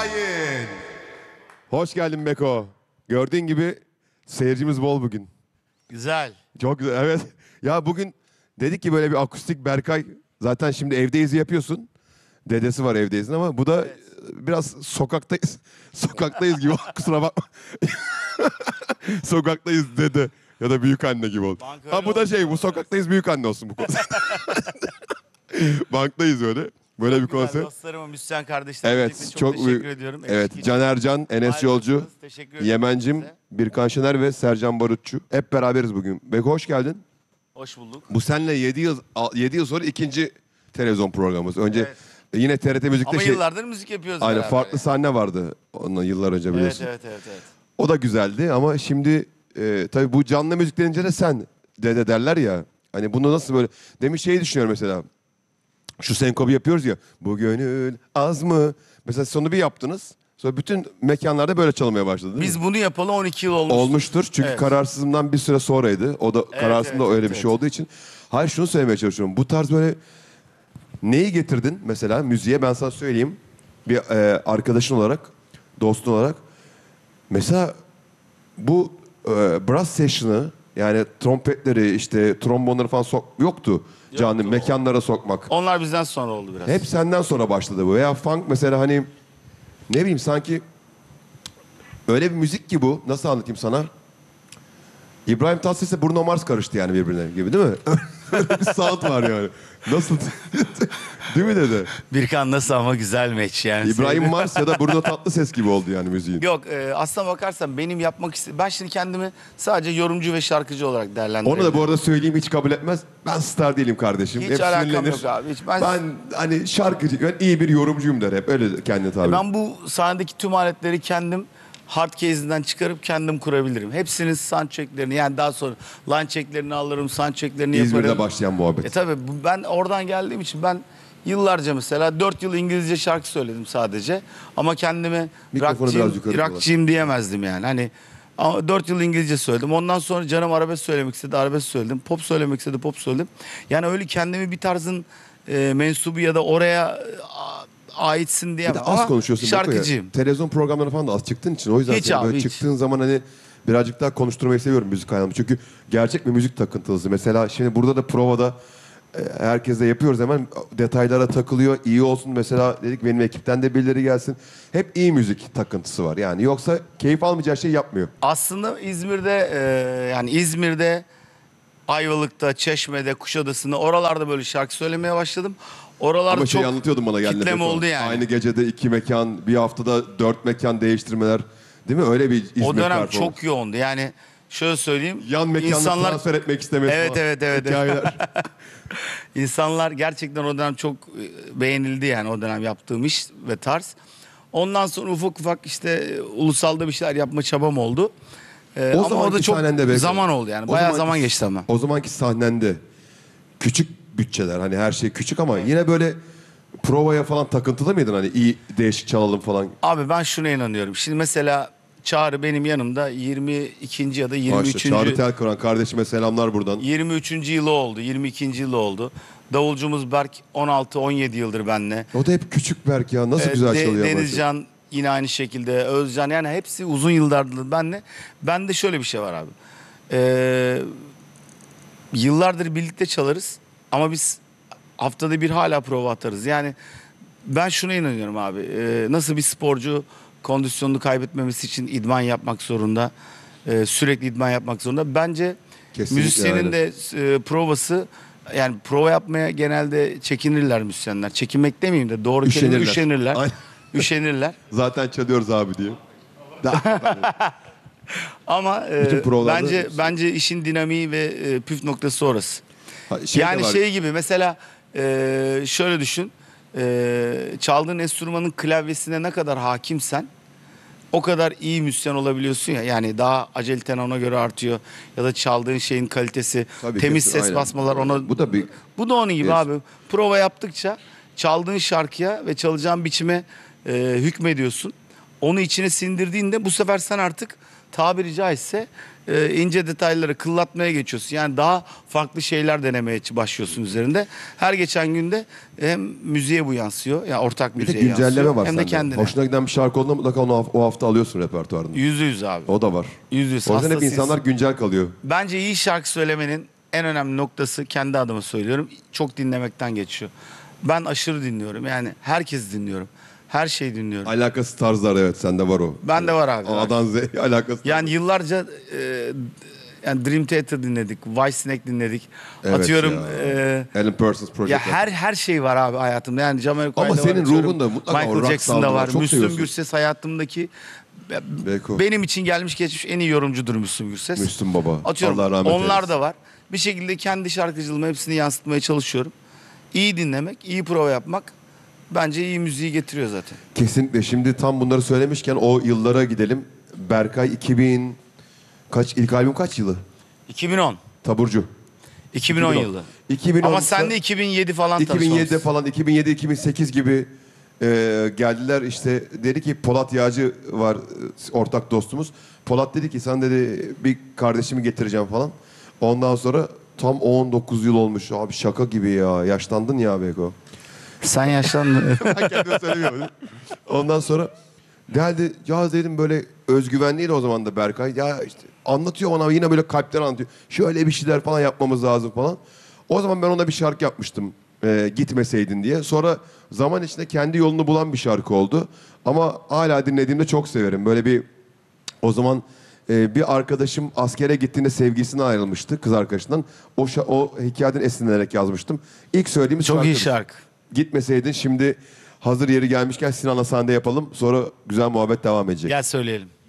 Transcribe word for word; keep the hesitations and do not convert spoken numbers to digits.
Şahin. Hoş geldin Beko. Gördüğün gibi seyircimiz bol bugün. Güzel. Çok güzel, evet. Ya bugün dedik ki böyle bir akustik Berkay. Zaten şimdi evdeyiz yapıyorsun. Dedesi var evdeyiz ama bu da Evet. biraz sokaktayız. Sokaktayız gibi. Kusura bakma. Sokaktayız dede. Ya da büyük anne gibi oldu. Banka Ha öyle bu da oldu. şey, bu sokaktayız büyük anne olsun bu konsept. Banktayız öyle. Böyle bir Güzel, konsept. dostlarıma, müzisyen kardeşlerime Evet, öncelikle çok, çok teşekkür ediyorum. Evet, Eksik Caner Can, Enes Harikasınız. Yolcu, Teşekkür ediyorum Yemencim, size. Birkan Şener ve Sercan Barutçu. Hep beraberiz bugün. Beko hoş geldin. Hoş bulduk. Bu seninle yedi yıl yedi yıl sonra ikinci televizyon programımız. Önce Evet. yine T R T Müzik'te Ama şey, yıllardır müzik yapıyoruz aynen beraber. farklı yani. sahne vardı ondan yıllar önce Evet, biliyorsun. evet, evet, evet. O da güzeldi ama şimdi e, tabii bu canlı müzik denince de sen dede derler ya. Hani bunu nasıl böyle, demin şeyi düşünüyorum mesela. Şu senkobu yapıyoruz ya. Bu gönül az mı? Mesela sonu bir yaptınız. Sonra bütün mekanlarda böyle çalmaya başladı değil Biz mi? bunu yapalı on iki yıl olmuş. Olmuştur. Çünkü Evet. Kararsızımdan bir süre sonraydı. O da Evet, kararsızımda evet, öyle evet, bir şey evet. olduğu için. Hayır, şunu söylemeye çalışıyorum. Bu tarz böyle neyi getirdin mesela müziğe, ben sana söyleyeyim. Bir e, arkadaşın olarak, dostun olarak. Mesela bu e, brass session'ı, yani trompetleri işte trombonları falan sok yoktu. Canlı Yoktu. mekanlara sokmak. Onlar bizden sonra oldu biraz. Hep senden sonra başladı bu. Veya funk mesela, hani ne bileyim, sanki öyle bir müzik ki bu. Nasıl anlatayım sana? İbrahim Tatlıses'le Bruno Mars karıştı yani birbirine gibi, değil mi? Öyle bir sound var yani. Nasıl? Değil mi dede? Birkan nasıl ama güzel meç yani. İbrahim Mars ya da Bruno Tatlıses gibi oldu yani müziğin. Yok, e, aslına bakarsan benim yapmak istediğim... Ben şimdi kendimi sadece yorumcu ve şarkıcı olarak değerlendiriyorum. Onu da bu arada söyleyeyim, hiç kabul etmez. Ben star değilim kardeşim. Hiç Hep alakam sinirlenir. yok abi, hiç. Ben- Ben hani şarkıcı, ben iyi bir yorumcuyum der hep. Öyle kendine tabii. Ben bu sahnedeki tüm aletleri kendim hard case'inden çıkarıp kendim kurabilirim. Hepsinin soundcheck'lerini, yani daha sonra line check'lerini alırım, soundcheck'lerini yaparım. İzmir'de başlayan muhabbet. E tabii bu- ben oradan geldiğim için ben yıllarca mesela dört yıl İngilizce şarkı söyledim sadece. Ama kendime Mikrofonu biraz rockçıyım, yukarı rockçıyım diyemezdim yani. Hani ama dört yıl İngilizce söyledim. Ondan sonra canım arabesk söylemek istedi, arabesk söyledim. Pop söylemek istedi, pop söyledim. Yani öyle kendimi bir tarzın e, mensubu ya da oraya e, a- aitsin Bir diyemem. de az Ama konuşuyorsun. Beko ya. şarkıcıyım. Televizyon programlarına falan da az çıktığın için. O yüzden Hiç seni abi, böyle hiç. çıktığın zaman hani birazcık daha konuşturmayı seviyorum müzik hayatımda. Çünkü gerçek bir müzik takıntılısı. Mesela şimdi burada da provada e, herkesle yapıyoruz, hemen detaylara takılıyor. İyi olsun mesela, dedik benim ekipten de birileri gelsin. Hep iyi müzik takıntısı var yani. Yoksa keyif almayacağı şey yapmıyor. Aslında İzmir'de e, yani İzmir'de, Ayvalık'ta, Çeşme'de, Kuşadası'nda oralarda böyle şarkı söylemeye başladım. Oralarda Ama şey çok anlatıyordun bana geldiğinde. kitlem Beko. oldu yani. Aynı gecede iki mekan, bir haftada dört mekan değiştirmeler. Değil mi? Öyle bir İzmir O dönem performansı. çok yoğundu. Yani şöyle söyleyeyim. Yan mekanla insanlar, transfer etmek istemesi Evet, falan. evet, evet. Hikayeler. insanlar gerçekten o dönem çok e, beğenildi yani o dönem yaptığım iş ve tarz. Ondan sonra ufak ufak işte e, ulusalda bir şeyler yapma çabam oldu. E, ama o zamanki da çok sahnende Beko. zaman oldu yani. O Bayağı zamanki- zaman geçti ama. O zamanki sahnende küçük bütçeler, hani her şey küçük ama yine böyle provaya falan takıntılı mıydın, hani iyi değişik çalalım falan? Abi ben şuna inanıyorum. Şimdi mesela Çağrı benim yanımda yirmi ikinci ya da yirmi Başta üçüncü Çağrı Telkuran kardeşime selamlar buradan. yirmi üçüncü yılı oldu. yirmi ikinci yılı oldu. Davulcumuz Berk on altı on yedi yıldır benimle. O da hep küçük Berk ya, nasıl Ee, güzel De- çalıyor. ama. Denizcan yine aynı şekilde. Özcan, yani hepsi uzun yıllardır benimle. Bende şöyle bir şey var abi. Ee, yıllardır birlikte çalarız ama biz haftada bir hala prova atarız. Yani ben şuna inanıyorum abi. Ee, nasıl bir sporcu kondisyonunu kaybetmemesi için idman yapmak zorunda. Ee, sürekli idman yapmak zorunda. Bence Kesinlikle müzisyenin öyle. de e, provası, yani prova yapmaya genelde çekinirler müzisyenler. Çekinmek demeyeyim de doğru kelime, Üşenirler. üşenirler. Aynen. Üşenirler. Zaten çalıyoruz abi diye. Ama e, Bütün provalarda- bence bence işin dinamiği ve e, püf noktası orası. Ha, şey de yani var. şey gibi mesela e, şöyle düşün. E, çaldığın enstrümanın klavyesine ne kadar hakimsen o kadar iyi müzisyen olabiliyorsun ya. Yani daha aceliten ona göre artıyor. Ya da çaldığın şeyin kalitesi, Tabii, temiz kesin, ses aynen. basmalar ona... Bu da bir- Bu da onun gibi Yes. abi. Prova yaptıkça çaldığın şarkıya ve çalacağın biçime e, hükmediyorsun. Onu içine sindirdiğinde bu sefer sen artık tabiri caizse e, ince detayları kıllatmaya geçiyorsun. Yani daha farklı şeyler denemeye başlıyorsun üzerinde. Her geçen günde hem müziğe bu yansıyor. Yani ortak Bir de müziğe güncelleme yansıyor. var Hem de sende. kendine. Hoşuna giden bir şarkı olduğunda mutlaka onu o hafta alıyorsun repertuarını. Yüzde yüz abi. O da var. Yüzde yüz. O yüzden hep Hastasıyız. insanlar güncel kalıyor. Bence iyi şarkı söylemenin en önemli noktası, kendi adıma söylüyorum, çok dinlemekten geçiyor. Ben aşırı dinliyorum. Yani herkes dinliyorum. Her şeyi dinliyorum. Alakası tarzlar, evet, sende var o. Ben de var abi. A'dan Z'ye alakası. Yani yıllarca e, yani Dream Theater dinledik, Whitesnake dinledik. Evet Atıyorum ya. e, Alan Parsons Project. ya her her şey var abi hayatımda. Yani Jamiroquai'de Ama var, senin atıyorum. ruhunda mutlaka o Michael rock Jackson'da sound'u var. var. Çok Müslüm seviyorsun. Gürses hayatımdaki Beko. benim için gelmiş geçmiş en iyi yorumcudur Müslüm Gürses. Müslüm Baba. Atıyorum Allah rahmet onlar eylesin. da var. Bir şekilde kendi şarkıcılığımı hepsini yansıtmaya çalışıyorum. İyi dinlemek, iyi prova yapmak bence iyi müziği getiriyor zaten. Kesinlikle. Şimdi tam bunları söylemişken o yıllara gidelim. Berkay iki bin kaç, ilk albüm kaç yılı? iki bin on. Taburcu. iki bin on, iki bin on. yılı. iki bin on Ama sen de iki bin yedi falan iki bin yedide tanışmamışsın. falan, iki bin yedi iki bin sekiz gibi e, geldiler işte, dedi ki Polat Yağcı var, e, ortak dostumuz. Polat dedi ki sen dedi bir kardeşimi getireceğim falan. Ondan sonra tam on dokuz yıl olmuş abi, şaka gibi ya, yaşlandın ya Beko. Sen yaşlandın. Ben kendime söylemiyorum. Ondan sonra geldi ya, dedim böyle özgüvenliydi o zaman da Berkay. Ya işte anlatıyor ona, yine böyle kalpten anlatıyor. Şöyle bir şeyler falan yapmamız lazım falan. O zaman ben ona bir şarkı yapmıştım. e, Gitmeseydin diye. Sonra zaman içinde kendi yolunu bulan bir şarkı oldu. Ama hala dinlediğimde çok severim. Böyle bir, o zaman e, bir arkadaşım askere gittiğinde sevgilisinden ayrılmıştı, kız arkadaşından. O, şa- o hikayeden esinlenerek yazmıştım. İlk söylediğimiz Çok iyi şarkıdır. şarkı. Gitmeseydin. Şimdi hazır yeri gelmişken Sinan'la sahne yapalım. Sonra güzel muhabbet devam edecek. Gel söyleyelim.